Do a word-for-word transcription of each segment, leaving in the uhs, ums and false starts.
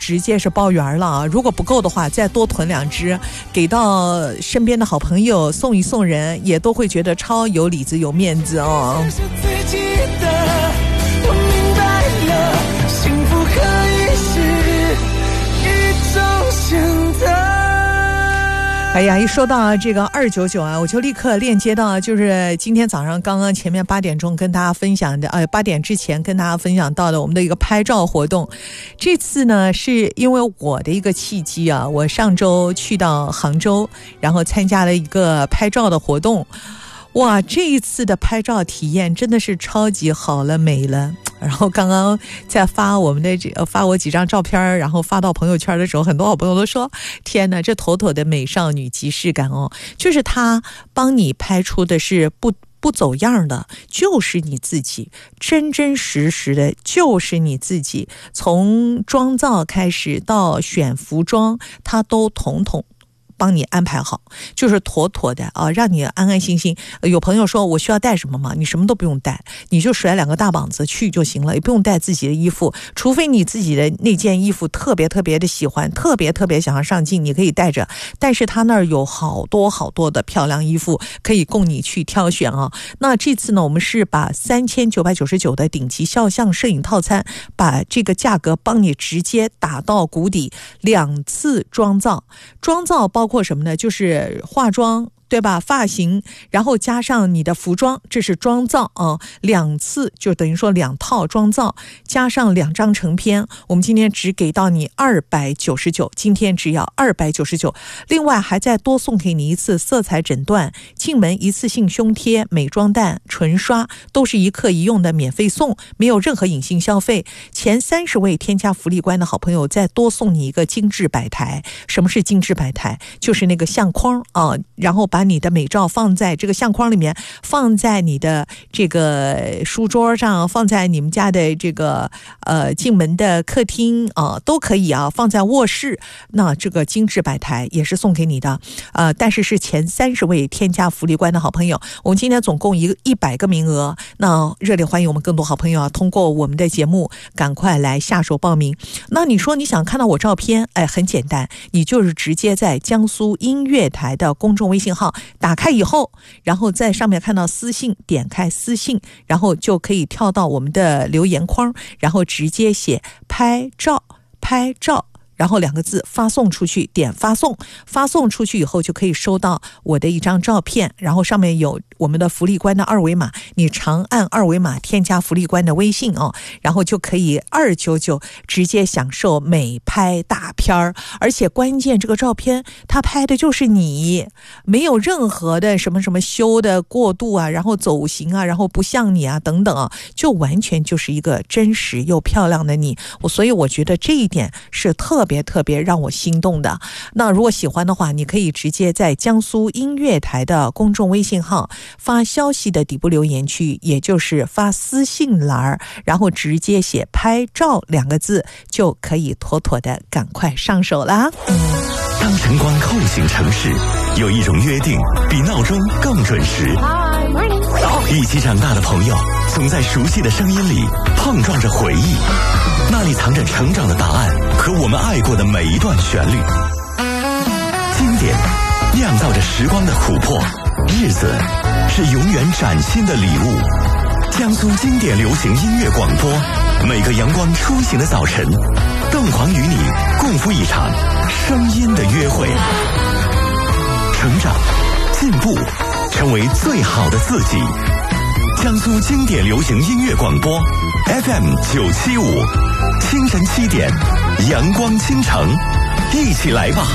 直接是包圆了啊！如果不够的话，再多囤两只，给到身边的好朋友送一送人，也都会觉得超有里子有面子哦。 是自己的，我明白了，幸福可以是一种选择。 哎呀，一说到这个二九九啊，我就立刻链接到，就是今天早上刚刚前面八点钟跟大家分享的，呃，八点之前跟大家分享到的我们的一个拍照活动。这次呢，是因为我的一个契机啊，我上周去到杭州，然后参加了一个拍照的活动。哇，这一次的拍照体验真的是超级好了，美了。然后刚刚在发我们的这发我几张照片，然后发到朋友圈的时候，很多好朋友都说：“天哪，这妥妥的美少女即视感哦！”就是他帮你拍出的是不不走样的，就是你自己，真真实实的，就是你自己。从妆造开始到选服装，他都统统帮你安排好，就是妥妥的啊，让你安安心心。有朋友说我需要带什么吗？你什么都不用带，你就甩两个大膀子去就行了，也不用带自己的衣服，除非你自己的那件衣服特别特别的喜欢，特别特别想要上镜，你可以带着。但是他那儿有好多好多的漂亮衣服可以供你去挑选啊。那这次呢，我们是把三千九百九十九的顶级肖像摄影套餐，把这个价格帮你直接打到谷底，两次妆造，妆造包括什么呢？就是化妆，对吧？发型，然后加上你的服装，这是妆造啊，两次就等于说两套妆造，加上两张成片，我们今天只给到你二百九十九，今天只要二百九十九，另外还再多送给你一次色彩诊断，进门一次性胸贴、美妆蛋、唇刷，都是一克一用的免费送，没有任何隐性消费。前三十位添加福利关的好朋友再多送你一个精致摆台。什么是精致摆台？就是那个相框啊，然后把把你的美照放在这个相框里面，放在你的这个书桌上，放在你们家的这个呃进门的客厅啊、呃、都可以啊，放在卧室。那这个精致摆台也是送给你的，呃，但是是前三十位添加福利关的好朋友。我们今天总共一个一百个名额，那热烈欢迎我们更多好朋友啊，通过我们的节目赶快来下手报名。那你说你想看到我照片，哎，很简单，你就是直接在江苏音乐台的公众微信号打开以后，然后在上面看到私信，点开私信，然后就可以跳到我们的留言框，然后直接写拍照拍照，然后两个字发送出去，点发送，发送出去以后就可以收到我的一张照片，然后上面有我们的福利关的二维码，你长按二维码添加福利关的微信哦，然后就可以二九九直接享受美拍大片儿。而且关键这个照片它拍的就是你，没有任何的什么什么修的过度啊，然后走形啊，然后不像你啊等等啊，就完全就是一个真实又漂亮的你。我所以我觉得这一点是特别特别让我心动的。那如果喜欢的话，你可以直接在江苏音乐台的公众微信号发消息的底部留言区，也就是发私信栏，然后直接写拍照两个字，就可以妥妥的赶快上手啦。 当晨光叩醒城市，有一种约定比闹钟更准时。一起长大的朋友，总在熟悉的声音里碰撞着回忆，那里藏着成长的答案和我们爱过的每一段旋律。经典酿造着时光的琥珀，日子是永远崭新的礼物。江苏经典流行音乐广播，每个阳光初醒的早晨，凤凰与你共赴一场声音的约会。成长进步，成为最好的自己。江苏经典流行音乐广播 F M 九七五，清晨七点，阳光倾城，一起来吧。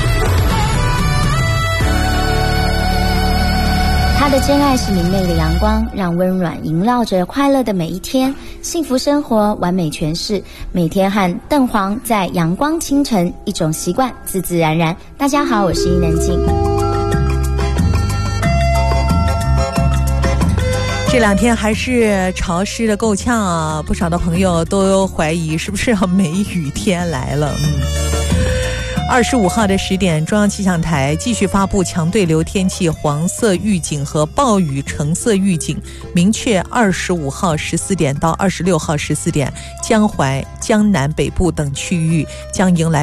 他的真爱是明媚的阳光，让温暖萦绕着快乐的每一天，幸福生活完美诠释。每天和邓黄在阳光清晨，一种习惯，自自然然。大家好，我是伊能静。 这两天还是潮湿的够呛啊，不少的朋友都怀疑是不是要梅雨天来了。嗯。二十五号的十点，中央气象台继续发布强对流天气黄色预警和暴雨橙色预警，明确二十五号十四点到二十六号十四点，江淮、江南北部等区域将迎来